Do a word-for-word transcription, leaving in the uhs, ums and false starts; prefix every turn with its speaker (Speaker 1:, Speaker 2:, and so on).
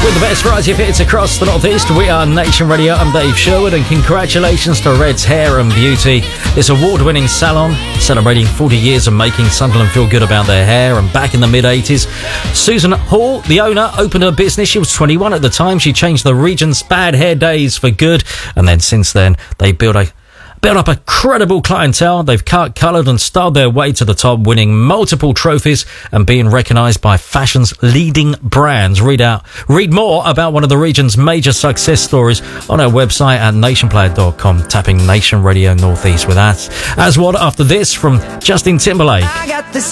Speaker 1: with the best variety of hits across the Northeast. We are Nation Radio. I'm Dave Sherwood, and congratulations to Red's Hair and Beauty, this award-winning salon celebrating forty years of making Sunderland feel good about their hair. And back in the mid-eighties, Susan Hall, the owner, opened her business. She was twenty-one at the time. She changed the region's bad hair days for good, and then since then they built a Built up a credible clientele. They've cut, coloured and styled their way to the top, winning multiple trophies and being recognised by fashion's leading brands. Read out, read more about one of the region's major success stories on our website at nation player dot com, tapping Nation Radio Northeast with that. As what after this from Justin Timberlake. I got this